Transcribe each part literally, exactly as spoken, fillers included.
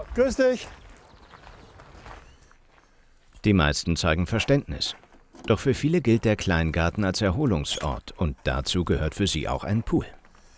Grüß dich. Die meisten zeigen Verständnis. Doch für viele gilt der Kleingarten als Erholungsort und dazu gehört für sie auch ein Pool.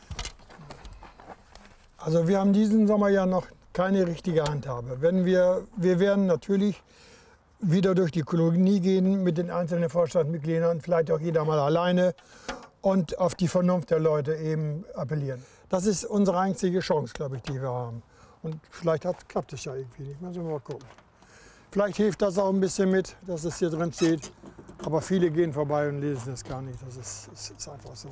Also wir haben diesen Sommer ja noch keine richtige Handhabe. Wenn wir, wir werden natürlich wieder durch die Kolonie gehen mit den einzelnen Vorstandsmitgliedern, vielleicht auch jeder mal alleine und auf die Vernunft der Leute eben appellieren. Das ist unsere einzige Chance, glaube ich, die wir haben. Und vielleicht hat, klappt es ja irgendwie nicht. Müssen wir mal gucken. Vielleicht hilft das auch ein bisschen mit, dass es hier drin steht. Aber viele gehen vorbei und lesen es gar nicht. Das ist, ist, ist einfach so.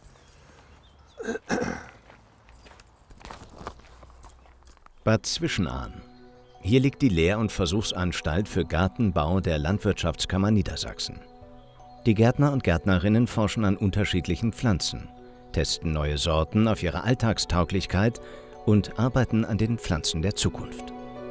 Bad Zwischenahn. Hier liegt die Lehr- und Versuchsanstalt für Gartenbau der Landwirtschaftskammer Niedersachsen. Die Gärtner und Gärtnerinnen forschen an unterschiedlichen Pflanzen, testen neue Sorten auf ihre Alltagstauglichkeit und arbeiten an den Pflanzen der Zukunft.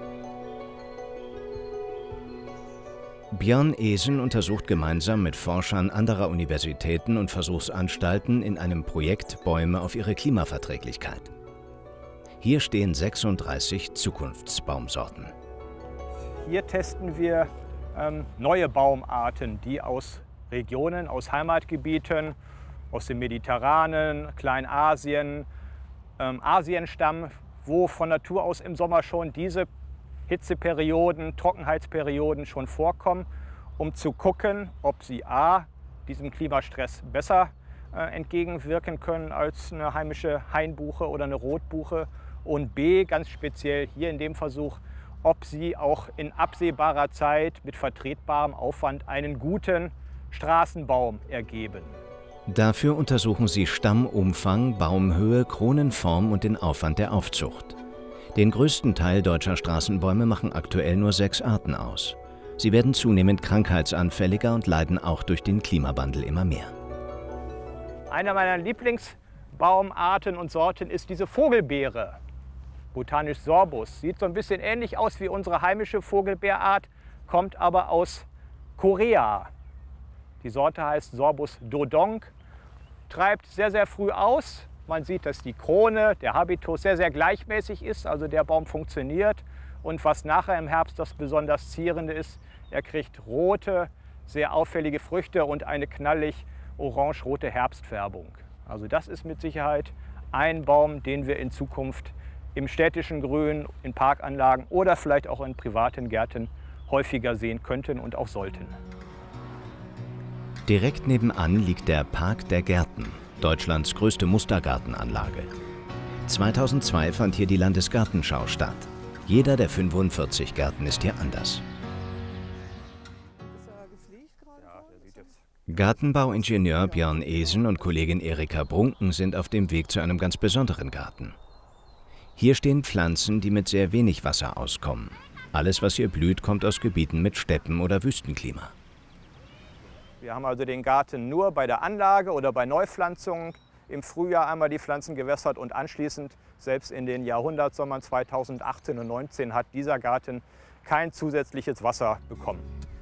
Björn Esen untersucht gemeinsam mit Forschern anderer Universitäten und Versuchsanstalten in einem Projekt Bäume auf ihre Klimaverträglichkeit. Hier stehen sechsunddreißig Zukunftsbaumsorten. Hier testen wir ähm, neue Baumarten, die aus Regionen, aus Heimatgebieten, aus dem Mediterranen, Kleinasien, ähm, Asien stammen, wo von Natur aus im Sommer schon diese Hitzeperioden, Trockenheitsperioden schon vorkommen, um zu gucken, ob sie a. diesem Klimastress besser äh, entgegenwirken können als eine heimische Hainbuche oder eine Rotbuche und b. ganz speziell hier in dem Versuch, ob sie auch in absehbarer Zeit mit vertretbarem Aufwand einen guten Straßenbaum ergeben. Dafür untersuchen sie Stammumfang, Baumhöhe, Kronenform und den Aufwand der Aufzucht. Den größten Teil deutscher Straßenbäume machen aktuell nur sechs Arten aus. Sie werden zunehmend krankheitsanfälliger und leiden auch durch den Klimawandel immer mehr. Einer meiner Lieblingsbaumarten und Sorten ist diese Vogelbeere, botanisch Sorbus. Sieht so ein bisschen ähnlich aus wie unsere heimische Vogelbeerart, kommt aber aus Korea. Die Sorte heißt Sorbus dodong, treibt sehr, sehr früh aus. Man sieht, dass die Krone, der Habitus sehr, sehr gleichmäßig ist, also der Baum funktioniert. Und was nachher im Herbst das besonders Zierende ist, er kriegt rote, sehr auffällige Früchte und eine knallig orange-rote Herbstfärbung. Also das ist mit Sicherheit ein Baum, den wir in Zukunft im städtischen Grün, in Parkanlagen oder vielleicht auch in privaten Gärten häufiger sehen könnten und auch sollten. Direkt nebenan liegt der Park der Gärten, Deutschlands größte Mustergartenanlage. zweitausendzwei fand hier die Landesgartenschau statt. Jeder der fünfundvierzig Gärten ist hier anders. Gartenbauingenieur Björn Esen und Kollegin Erika Brunken sind auf dem Weg zu einem ganz besonderen Garten. Hier stehen Pflanzen, die mit sehr wenig Wasser auskommen. Alles, was hier blüht, kommt aus Gebieten mit Steppen- oder Wüstenklima. Wir haben also den Garten nur bei der Anlage oder bei Neupflanzungen im Frühjahr einmal die Pflanzen gewässert und anschließend, selbst in den Jahrhundertsommern zweitausendachtzehn und zweitausendneunzehn, hat dieser Garten kein zusätzliches Wasser bekommen.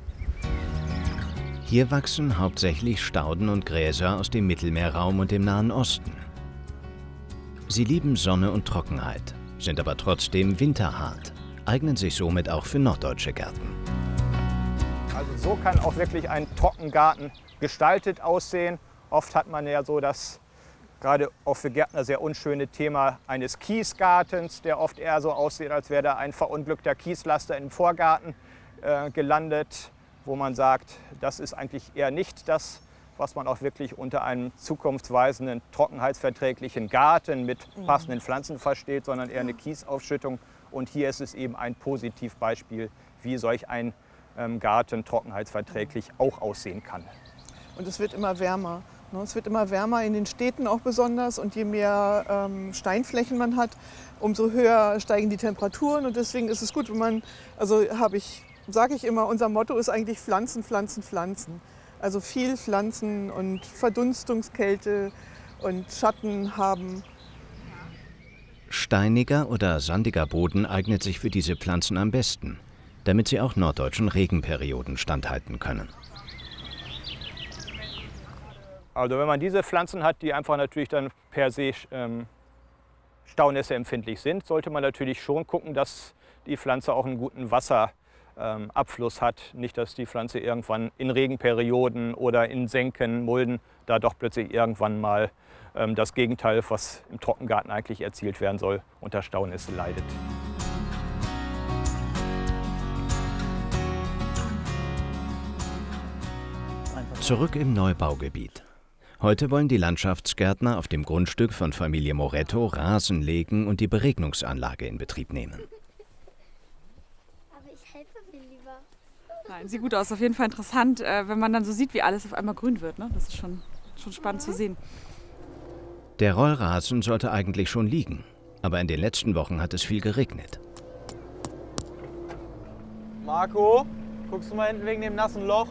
Hier wachsen hauptsächlich Stauden und Gräser aus dem Mittelmeerraum und dem Nahen Osten. Sie lieben Sonne und Trockenheit, sind aber trotzdem winterhart, eignen sich somit auch für norddeutsche Gärten. Also so kann auch wirklich ein Trockengarten gestaltet aussehen. Oft hat man ja so das gerade auch für Gärtner sehr unschöne Thema eines Kiesgartens, der oft eher so aussieht, als wäre da ein verunglückter Kieslaster im Vorgarten äh, gelandet, wo man sagt, das ist eigentlich eher nicht das, was man auch wirklich unter einem zukunftsweisenden, trockenheitsverträglichen Garten mit passenden Pflanzen versteht, sondern eher eine Kiesaufschüttung. Und hier ist es eben ein Positivbeispiel, wie solch ein ähm, Garten trockenheitsverträglich auch aussehen kann. Und es wird immer wärmer. Ne? Es wird immer wärmer in den Städten auch besonders. Und je mehr ähm, Steinflächen man hat, umso höher steigen die Temperaturen. Und deswegen ist es gut, wenn man, also habe ich, sage ich immer, unser Motto ist eigentlich Pflanzen, Pflanzen, Pflanzen. Also viel Pflanzen und Verdunstungskälte und Schatten haben. Steiniger oder sandiger Boden eignet sich für diese Pflanzen am besten, damit sie auch norddeutschen Regenperioden standhalten können. Also wenn man diese Pflanzen hat, die einfach natürlich dann per se ähm, staunässeempfindlich sind, sollte man natürlich schon gucken, dass die Pflanze auch einen guten Wasserabfluss hat. Nicht, dass die Pflanze irgendwann in Regenperioden oder in Senken, Mulden da doch plötzlich irgendwann mal ähm, das Gegenteil, was im Trockengarten eigentlich erzielt werden soll, unter Staunässe leidet. Zurück im Neubaugebiet. Heute wollen die Landschaftsgärtner auf dem Grundstück von Familie Moretto Rasen legen und die Beregnungsanlage in Betrieb nehmen. Aber ich helfe mir lieber. Nein, sieht gut aus, auf jeden Fall interessant, wenn man dann so sieht, wie alles auf einmal grün wird. Ne? Das ist schon, schon spannend zu sehen. Der Rollrasen sollte eigentlich schon liegen, aber in den letzten Wochen hat es viel geregnet. Marco, guckst du mal hinten wegen dem nassen Loch?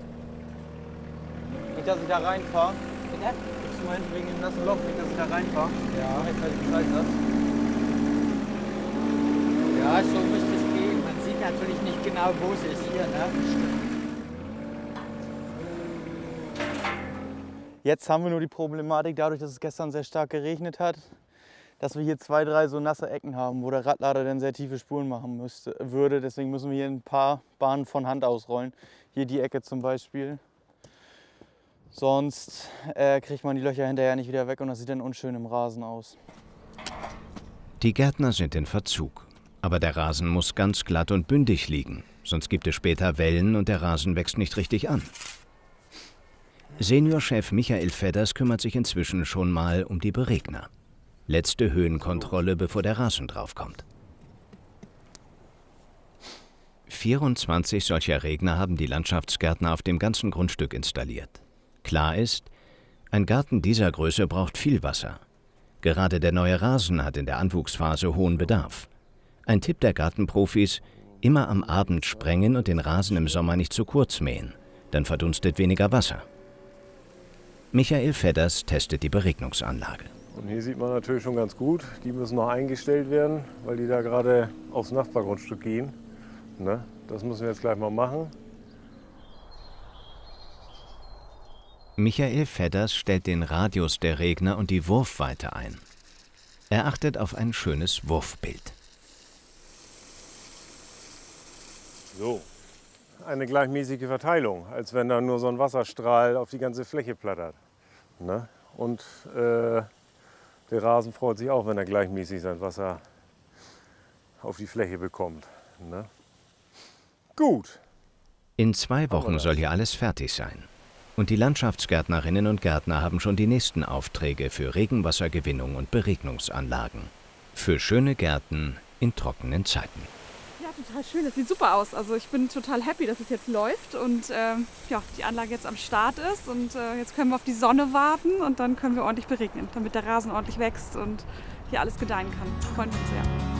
Nicht, dass ich da reinfahre. Bitte? Guckst du mal hinten wegen dem nassen Loch, nicht, dass ich da reinfahre? Ja. Rechtzeitig Bescheid hast. Ja, so müsste es gehen. Man sieht natürlich nicht genau, wo es ist hier. Ne? Jetzt haben wir nur die Problematik, dadurch, dass es gestern sehr stark geregnet hat, dass wir hier zwei, drei so nasse Ecken haben, wo der Radlader dann sehr tiefe Spuren machen müsste, würde. Deswegen müssen wir hier ein paar Bahnen von Hand ausrollen. Hier die Ecke zum Beispiel. Sonst äh, kriegt man die Löcher hinterher nicht wieder weg und das sieht dann unschön im Rasen aus. Die Gärtner sind in Verzug. Aber der Rasen muss ganz glatt und bündig liegen. Sonst gibt es später Wellen und der Rasen wächst nicht richtig an. Seniorchef Michael Fedders kümmert sich inzwischen schon mal um die Beregner. Letzte Höhenkontrolle, bevor der Rasen draufkommt. vierundzwanzig solcher Regner haben die Landschaftsgärtner auf dem ganzen Grundstück installiert. Klar ist, ein Garten dieser Größe braucht viel Wasser. Gerade der neue Rasen hat in der Anwuchsphase hohen Bedarf. Ein Tipp der Gartenprofis: immer am Abend sprengen und den Rasen im Sommer nicht zu kurz mähen. Dann verdunstet weniger Wasser. Michael Fedders testet die Beregnungsanlage. Und hier sieht man natürlich schon ganz gut, die müssen noch eingestellt werden, weil die da gerade aufs Nachbargrundstück gehen. Ne? Das müssen wir jetzt gleich mal machen. Michael Fedders stellt den Radius der Regner und die Wurfweite ein. Er achtet auf ein schönes Wurfbild. So, eine gleichmäßige Verteilung, als wenn da nur so ein Wasserstrahl auf die ganze Fläche plattert. Ne? Und äh, der Rasen freut sich auch, wenn er gleichmäßig sein Wasser auf die Fläche bekommt. Ne? Gut. In zwei Wochen soll hier alles fertig sein. Und die Landschaftsgärtnerinnen und Gärtner haben schon die nächsten Aufträge für Regenwassergewinnung und Beregnungsanlagen. Für schöne Gärten in trockenen Zeiten. Ja, total schön. Das sieht super aus. Also ich bin total happy, dass es jetzt läuft und äh, ja, die Anlage jetzt am Start ist. Und äh, jetzt können wir auf die Sonne warten und dann können wir ordentlich beregnen, damit der Rasen ordentlich wächst und hier alles gedeihen kann. Freuen wir uns sehr.